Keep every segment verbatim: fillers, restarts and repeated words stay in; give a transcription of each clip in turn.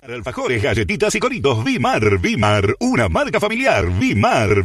Alfajores, galletitas y coritos. Vimar, Vimar, una marca familiar. Vimar.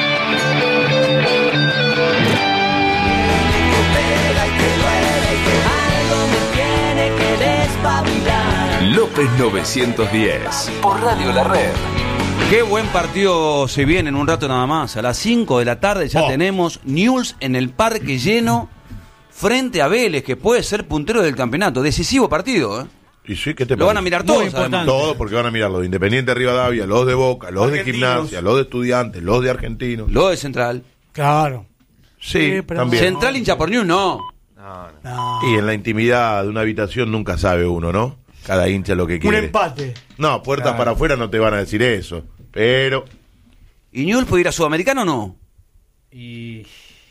López novecientos diez, por Radio La Red. Qué buen partido se viene en un rato nada más. A las cinco de la tarde ya oh. tenemos Newell's en el parque lleno frente a Vélez, que puede ser puntero del campeonato. Decisivo partido, ¿eh? Y sí, ¿qué te Lo van a mirar todos, todos, porque van a mirar los de Independiente Rivadavia, los de Boca, los de Gimnasia, los de Estudiantes, los de Argentinos. Los de Central. Claro. Sí, sí también. Central no. hincha por Newell's, no. No, no. Y en la intimidad de una habitación nunca sabe uno, ¿no? Cada hincha lo que quiere. Un empate. No, puertas claro. para afuera no te van a decir eso. Pero. ¿Y Newell's puede ir a Sudamericano o no? Y.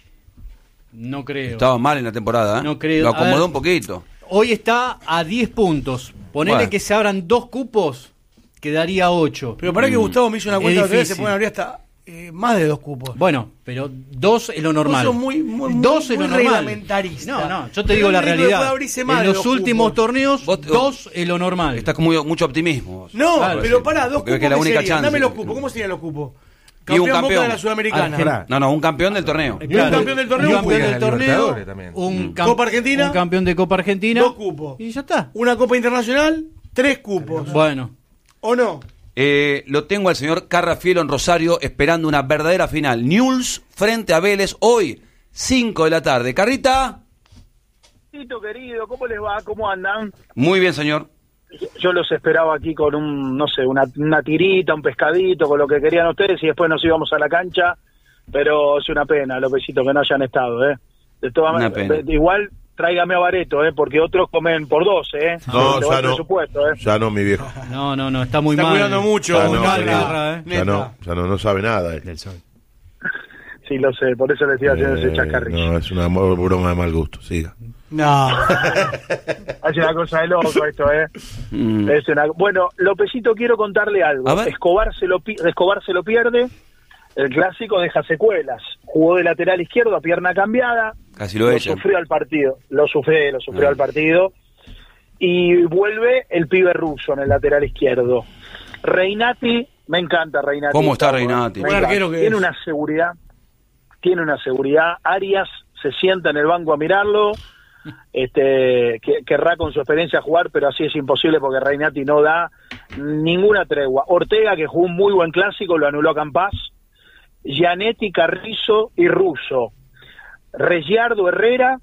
No creo. Estaba mal en la temporada, ¿eh? No creo. Lo acomodó ver, un poquito. Hoy está a diez puntos. Ponele bueno. que se abran dos cupos, quedaría ocho. Pero para mm. que Gustavo me hizo una cuenta de se pueden abrir hasta eh, más de dos cupos. Bueno, pero dos es lo normal. Vos sos muy, muy, dos muy, es lo muy normal. Reglamentarista. No, no, yo te digo la realidad. En los últimos cupos. torneos, ¿Vos, dos es lo normal. Estás con muy, mucho optimismo. No, claro, pero pará, dos cupos. Que la única chance. Dame los cupos, ¿cómo serían los cupos? Y un campeón de la Sudamericana. Argentina. No, no, un campeón del torneo. Claro. Un campeón del torneo. Un campeón del torneo. Un cam- Copa Argentina. Un campeón de Copa Argentina. Dos cupos. Y ya está. Una Copa Internacional, tres cupos. Bueno. ¿O no? Eh, lo tengo al señor Carrafielo en Rosario esperando una verdadera final. Newell's frente a Vélez hoy, cinco de la tarde. Carrita. Querido, ¿cómo les va? ¿Cómo andan? Muy bien, señor. Yo los esperaba aquí con un, no sé, una, una tirita, un pescadito, con lo que querían ustedes y después nos íbamos a la cancha, pero es una pena, Lópezito, que no hayan estado, ¿eh? De todas maneras, igual tráigame a Bareto, ¿eh? Porque otros comen por dos, ¿eh? No, ya no, ¿eh? ya no, mi viejo. No, no, no, está muy está mal. Está cuidando mucho. Ya no, mal, ya, ¿eh? ya no, ya no, no sabe nada. Eh. Del sol. Sí, lo sé, por eso le estoy haciendo eh, ese chascarrillo. No, es una broma de mal gusto, siga. No. Es una cosa de loco esto, ¿eh? Mm. Es una... Bueno, Lópezito, quiero contarle algo. Escobar se, lo pi... Escobar se lo pierde, el clásico deja secuelas. Jugó de lateral izquierdo a pierna cambiada. Casi lo, lo echan. sufrió al partido. Lo sufrió, lo sufrió ah. al partido. Y vuelve el pibe ruso en el lateral izquierdo. Reinati, me encanta Reinati. ¿Cómo está Reinati? Me encanta. Tiene es. una seguridad. Tiene una seguridad. Arias se sienta en el banco a mirarlo. Este que, querrá con su experiencia jugar, pero así es imposible porque Reinati no da ninguna tregua. Ortega, que jugó un muy buen clásico, lo anuló a Campás. Gianetti, Carrizo y Russo. Reggiardo, Herrera,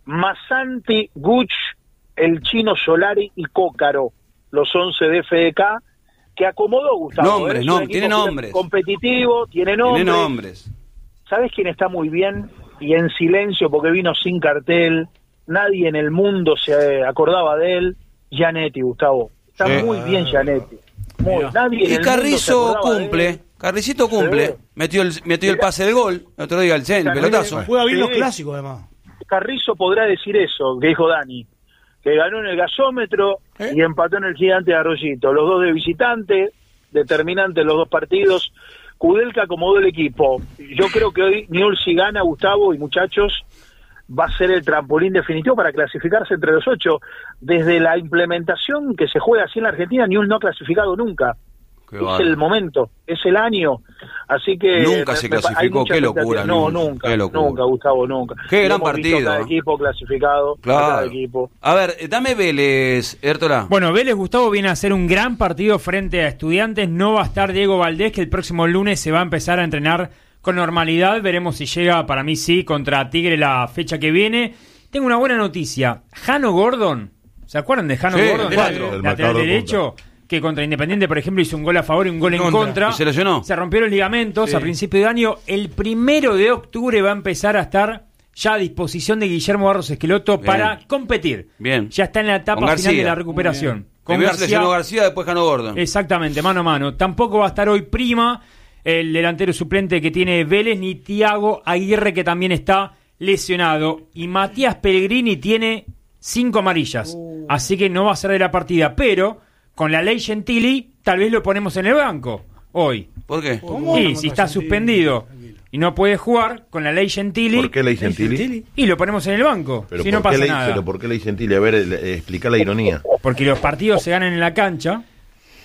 Massanti, Guch, el chino Solari y Cócaro, los once de F D K, que acomodó Gustavo. Nombres, ¿eh? no, tiene nombres. Competitivo, tiene nombres. Tiene nombres. ¿Sabes quién está muy bien? Y en silencio porque vino sin cartel, nadie en el mundo se acordaba de él. Gianetti, Gustavo. Está sí. muy bien Gianetti. Muy, nadie y Carrizo cumple. Carricito cumple. Sí. Metió el metió el pase del gol. El otro día el, el pelotazo. Juega bien sí. los clásicos, además. Carrizo podrá decir eso, que dijo Dani. Que ganó en el gasómetro ¿Eh? y empató en el Gigante de Arroyito. Los dos de visitante, determinantes los dos partidos. Kudelka acomodó el equipo. Yo creo que hoy Newell's, si gana, Gustavo y muchachos, va a ser el trampolín definitivo para clasificarse entre los ocho. Desde la implementación que se juega así en la Argentina, Newell's no ha clasificado nunca. Qué es vale. el momento, es el año. Así que nunca se clasificó, qué locura. No, nunca, locura. nunca, Gustavo, nunca. Qué gran partido. Cada equipo clasificado, claro. cada equipo. A ver, dame Vélez, Hértola. Bueno, Vélez, Gustavo, viene a hacer un gran partido frente a Estudiantes. No va a estar Diego Valdés, que el próximo lunes se va a empezar a entrenar con normalidad. Veremos si llega, para mí sí, contra Tigre la fecha que viene. Tengo una buena noticia. Jano Gordon, ¿se acuerdan de Jano sí, Gordon? Cuatro, el lateral derecho. Que contra Independiente, por ejemplo, hizo un gol a favor y un gol en contra. contra. ¿Y se lesionó? Se rompieron los ligamentos sí. a principio de año. El primero de octubre va a empezar a estar ya a disposición de Guillermo Barros Esqueloto Bien. para competir. Bien. Ya está en la etapa final de la recuperación. Con Primero García, se lesionó García, después Jano Gordon. Exactamente, mano a mano. Tampoco va a estar hoy Prima, el delantero suplente que tiene Vélez, ni Thiago Aguirre, que también está lesionado. Y Matías Pellegrini tiene cinco amarillas. Uh. Así que no va a ser de la partida. Pero con la ley Gentili, tal vez lo ponemos en el banco hoy. ¿Por qué? ¿Cómo? Y si está suspendido y no puede jugar, con la ley Gentili. ¿Por qué ley Gentili? Y lo ponemos en el banco, pero si no pasa ley, nada. Pero ¿por qué ley Gentili? A ver, eh, explica la ironía. Porque los partidos se ganan en la cancha,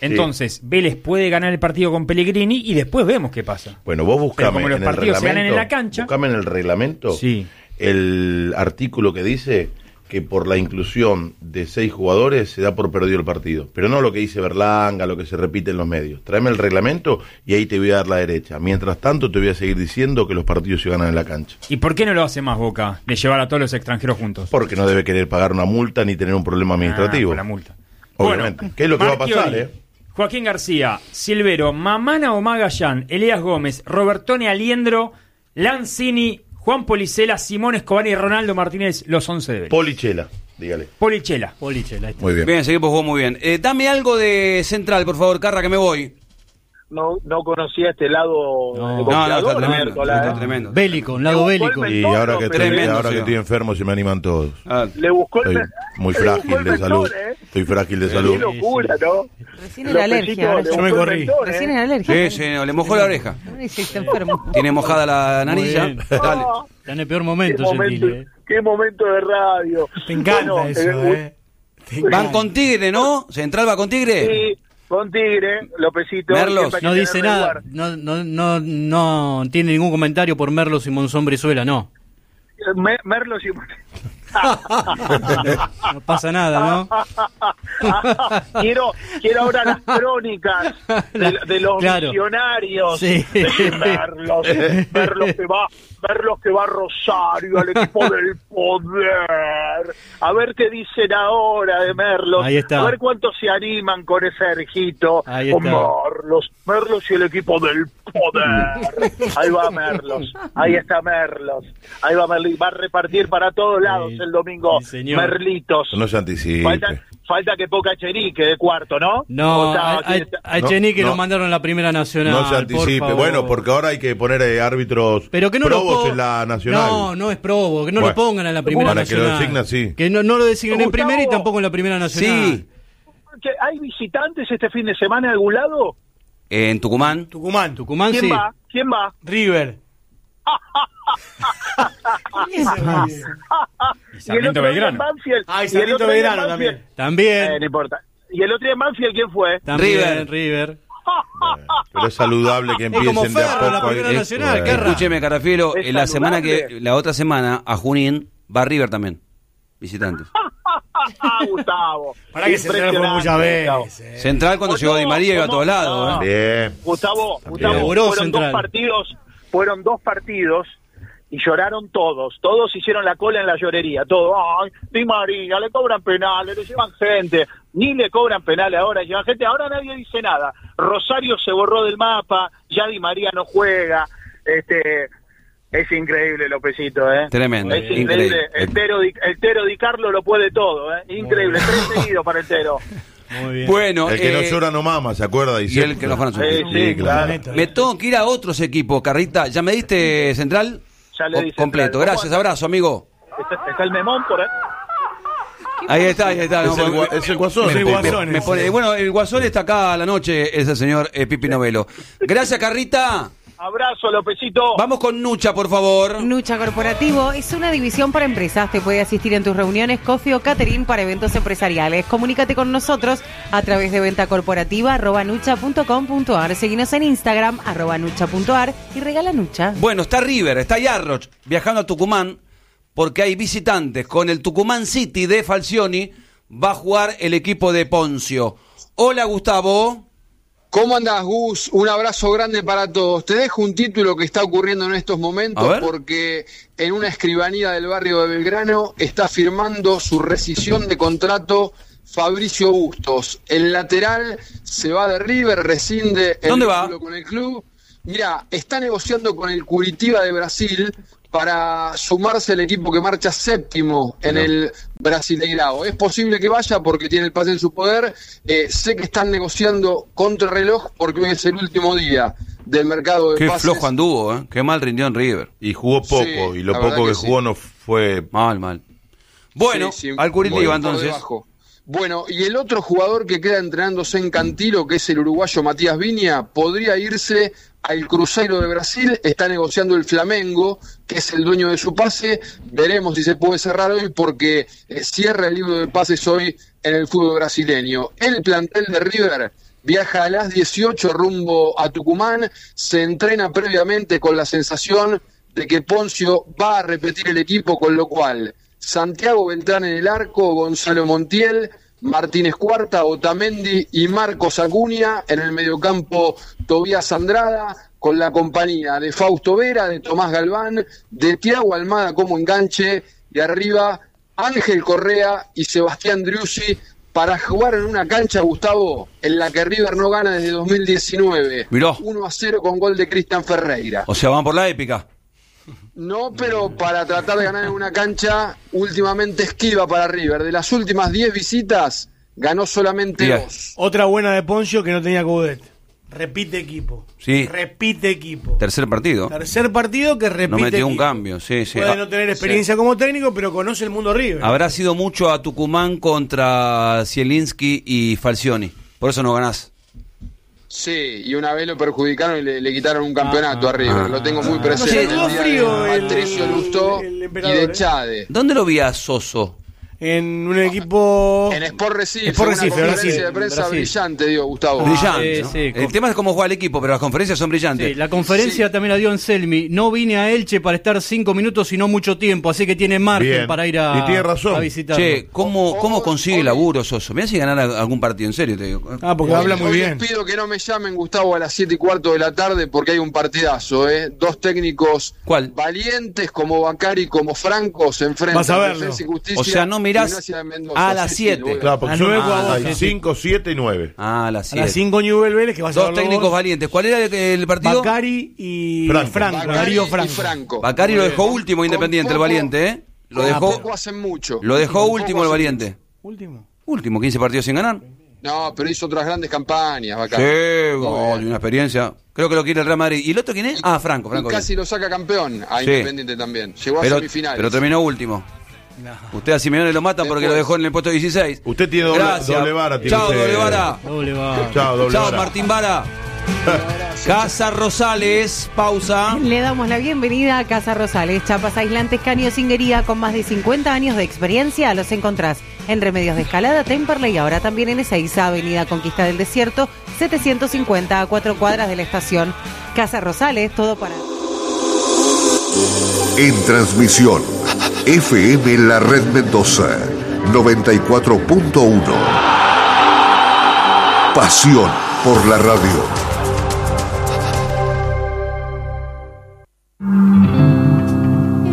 Entonces, sí. Vélez puede ganar el partido con Pellegrini y después vemos qué pasa. Bueno, vos buscame como los en partidos el se ganan en la reglamento, cancha. buscame en el reglamento Sí. el artículo que dice que por la inclusión de seis jugadores se da por perdido el partido. Pero no lo que dice Berlanga, lo que se repite en los medios. Tráeme el reglamento y ahí te voy a dar la derecha. Mientras tanto te voy a seguir diciendo que los partidos se ganan en la cancha. ¿Y por qué no lo hace más Boca de llevar a todos los extranjeros juntos? Porque no debe querer pagar una multa ni tener un problema administrativo. Ah, por la multa. Obviamente. Bueno, ¿qué es lo que Marchioli, va a pasar, eh? Joaquín García, Silvero, Mamana o Magallán, Elías Gómez, Robertone Aliendro, Lanzini, Juan Policela, Simón Escobar y Ronaldo Martínez, los once de Vélez. Polichela, dígale. Polichela. Polichela, ahí está. Muy bien. Bien, ese equipo jugó muy bien. Eh, dame algo de Central, por favor, Carra, que me voy. No, no conocía este lado No. de No, no, está boxeador, tremendo, Miércoles, está ¿eh? tremendo. Bélico, un lado bélico. Y ahora que, estoy, Tremendo, ahora que sí. estoy enfermo se me animan todos. Ah, Le buscó el Estoy muy le frágil buscó el de mentón, salud. ¿eh? Estoy frágil de Qué salud. locura, ¿no? Recién era alergia, Lopecito, ahora le ya. buscó me el corrí. mentón, ¿eh? Recién era alergia. sí, sí, no, le mojó la oreja. Ay, sí, está enfermo. Tiene mojada la nariz ya. Muy bien. Dale. Ah, Está en el peor qué momento, momento, Gentile. ¿eh? qué momento de radio. Te encanta Bueno, eso, eh, ¿eh? Van con Tigre, ¿no? Central va con Tigre. Sí, con Tigre, Lopecito. Merlos. siempre hay que No dice tenerle nada, lugar. no, no, no, no tiene ningún comentario por Merlos y Monzón Brizuela, no. Me- Merlos y... No pasa nada, ¿no? quiero quiero ahora las crónicas de, de los Claro. visionarios Sí. de Merlos, Merlos que va Merlos que va a Rosario al equipo del poder, a ver qué dicen ahora de Merlos, Ahí está. a ver cuántos se animan con ese erjito, Ahí con está. Merlos, Merlos y el equipo del poder, ahí va Merlos, ahí está Merlos, ahí va Merlos, va a repartir para todos lados Sí. el domingo, Sí, señor. Merlitos. No se anticipe. Falta, falta que Poca Cherique de cuarto, ¿no? No, O sea, a, ¿quién a, está? a No, Echenique no. lo mandaron a la Primera Nacional. No se por anticipe. favor. Bueno, porque ahora hay que poner eh, árbitros Pero que no lo probos po- en la nacional. No, no es probo, que no Bueno, lo pongan en la Primera para que lo Nacional. designen, sí. Que no, no lo designen en Gustavo. Primera y tampoco en la Primera Nacional. Sí, ¿Que ¿Hay visitantes este fin de semana en algún lado? en Tucumán. Tucumán, Tucumán ¿Quién sí. va? ¿Quién va? River. Y el Sarmiento otro día en Belgrano. Banfield. Ah, y y el Sarmiento otro día en Belgrano Banfield- también. También. Eh, no importa. Y el otro día en Banfield, ¿quién fue? También, River. River. Pero es saludable que Es como empiecen de a Ferro, la poco. Primera ahí. Nacional, Bueno. Carra. Escúcheme, Carafielo, Es en la semana saludable. que la otra semana a Junín va River también. Visitantes. Ah, Gustavo. Para que se fue muchas Impresionante, veces. eh. Central cuando ¿Cómo llegó Di no? María iba a ¿Cómo? todos lados. No. ¿eh? Bien. Gustavo, Gustavo, Logró fueron Central. dos partidos, fueron dos partidos y lloraron todos, todos hicieron la cola en la llorería, todos, ay, Di María, le cobran penales, le llevan gente, ni le cobran penales ahora, llevan gente, ahora nadie dice nada, Rosario se borró del mapa, ya Di María no juega, este, es increíble Lopecito, eh. Tremendo, Es increíble, increíble. el Tero Di, el Tero Di Carlo lo puede todo, eh, increíble, tres seguidos para el Tero. Muy bien. Bueno, El que no eh, llora no mama, ¿se acuerda? y el que no juega no Sí, sufre. sí, claro. Me tengo que ir a otros equipos, Carrita. ¿Ya me diste Central? Ya le Co- di completo. Central. Gracias, abrazo, amigo. Está, está el memón por ahí. Ahí está, ahí está. Es el gua- es el Guasón. Es el Me- Guasón. Me pone- bueno, el Guasón está acá a la noche, es el señor eh, Pipi Novelo. Gracias, Carrita. Abrazo, Lopecito. Vamos con Nucha, por favor. Nucha Corporativo es una división para empresas. Te puede asistir en tus reuniones, coffee o catering para eventos empresariales. Comunícate con nosotros a través de venta corporativa arroba nucha punto com punto ar. Seguinos en Instagram arroba nucha punto ar y regala Nucha. Bueno, está River, está Yarroch viajando a Tucumán porque hay visitantes. Con el Tucumán City de Falcioni va a jugar el equipo de Poncio. Hola, Gustavo. ¿Cómo andás, Gus? Un abrazo grande para todos. Te dejo un título que está ocurriendo en estos A momentos ver. porque en una escribanía del barrio de Belgrano está firmando su rescisión de contrato Fabricio Bustos. El lateral se va de River, rescinde el ¿Dónde va? vínculo con el club. Mira, está negociando con el Curitiba de Brasil para sumarse al equipo que marcha séptimo en el Brasileirao. Es posible que vaya porque tiene el pase en su poder. Eh, sé que están negociando contra el reloj porque hoy es el último día del mercado de Qué pases. flojo anduvo, ¿eh? Qué mal rindió en River. Y jugó poco, Sí, y lo la poco verdad que, que sí. jugó no fue... Mal, mal. Bueno, Sí, sí, al Curitiba muy por entonces. debajo. Bueno, y el otro jugador que queda entrenándose en Cantilo, que es el uruguayo Matías Viña, podría irse al Cruzeiro de Brasil. Está negociando el Flamengo, que es el dueño de su pase. Veremos si se puede cerrar hoy porque eh, cierra el libro de pases hoy en el fútbol brasileño. El plantel de River viaja a las dieciocho rumbo a Tucumán, se entrena previamente con la sensación de que Poncio va a repetir el equipo, con lo cual Santiago Beltrán en el arco, Gonzalo Montiel, Martínez Cuarta, Otamendi y Marcos Acuña, en el mediocampo Tobías Andrada, con la compañía de Fausto Vera, de Tomás Galván, de Thiago Almada como enganche, y arriba Ángel Correa y Sebastián Driussi, para jugar en una cancha, Gustavo, en la que River no gana desde dos mil diecinueve. Miró. uno a cero con gol de Cristian Ferreira. O sea, van por la épica. No, pero para tratar de ganar en una cancha últimamente esquiva para River. De las últimas diez visitas, ganó solamente Bien. dos. Otra buena de Poncio que no tenía Coudet. Repite equipo. Sí. Repite equipo. Tercer partido. Tercer partido que repite No metió equipo. un cambio, sí, sí. Puede Ah, no tener experiencia como técnico, pero conoce el mundo River. Habrá sido mucho a Tucumán contra Zielinski y Falcioni. Por eso no ganás. Sí, y una vez lo perjudicaron y le, le quitaron un campeonato a River. ah, Lo tengo muy ah. presente. No se tuvo El día frío de el- Patricio Lustó el y emperador, de ¿eh? Chade. ¿Dónde lo vi a Soso? En un equipo... En Sport Recife, Sport una Recife, conferencia Brasil, de prensa Brasil. brillante, digo, Gustavo. Brillante. sí, ¿no? sí, El con- tema es cómo juega el equipo, pero las conferencias son brillantes. Sí, la conferencia Sí. también la dio Anselmi. No vine a Elche para estar cinco minutos y no mucho tiempo, así que tiene margen Bien. para ir a, Y tiene razón. a visitarlo. Che, ¿cómo, cómo Hoy- consigue hoy- laburo Soso? Mirá si ganar algún partido, en serio te digo. Ah, porque Hoy- habla muy hoy bien. les pido que no me llamen, Gustavo, a las siete y cuarto de la tarde, porque hay un partidazo, ¿eh? Dos técnicos ¿Cuál? valientes como Bacari, como Franco, se enfrentan. Vas a verlo. Defensa y Justicia, O sea, no mirás Gimnasia de Mendoza. a las Sí, sí, siete. lo voy a ver. Claro, porque A son nueve cuadros, hay sí. cinco, siete y nueve. Ah, a las A las siete. cinco Newell Vélez, que vas a Dos verlo técnicos vos. valientes. ¿Cuál era el, el partido? Bacari y Franco. Franco, Bacari Darío y Franco. Franco. Bacari lo dejó último Con Independiente, el poco- valiente, ¿eh? Lo Con dejó, poco hacen mucho. lo dejó Con último poco el hacen valiente. Último. Último, quince partidos sin ganar. mucho. No, pero hizo otras grandes campañas, Bacari. Sí, gol, una experiencia. Creo que lo quiere el Real Madrid. ¿Y el otro quién es? Ah, Franco, Y Franco. casi lo saca campeón a Sí. Independiente también. Llegó a pero, semifinales. pero terminó último. Usted a Simeone lo matan porque lo dejó en el puesto dieciséis. Usted tiene doble, Gracias. doble vara. Tiene Chao, usted. doble vara. Doble va. Chao, doble Chao, vara. Martín Vara. Casa Rosales, pausa. Le damos la bienvenida a Casa Rosales, chapas aislantes, caño cinguería con más de cincuenta años de experiencia. Los encontrás en Remedios de Escalada, Temperley y ahora también en Ezeiza, Avenida Conquista del Desierto, setecientos cincuenta, a cuatro cuadras de la estación. Casa Rosales, todo para... En transmisión, F M La Red Mendoza, noventa y cuatro punto uno. Pasión por la radio.